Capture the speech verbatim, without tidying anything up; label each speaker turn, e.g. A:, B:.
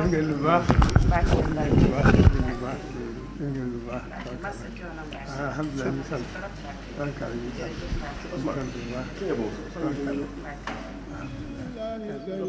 A: ngeen lu baax.
B: baax na
A: lu baax lu baax lu ngeen lu baax.
B: masa coono mbaa.
A: alhamdulilah ñu sant barkaal ñu sant ñu sant bu baax barkaal.